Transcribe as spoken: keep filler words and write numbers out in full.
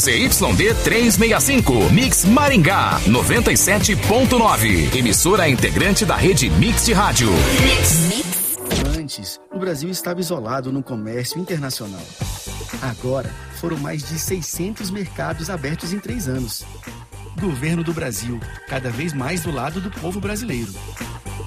Z Y D trezentos e sessenta e cinco, Mix Maringá, noventa e sete ponto nove. Emissora integrante da rede Mix de rádio. Antes, o Brasil estava isolado no comércio internacional. Agora, foram mais de seiscentos mercados abertos em três anos. Governo do Brasil, cada vez mais do lado do povo brasileiro.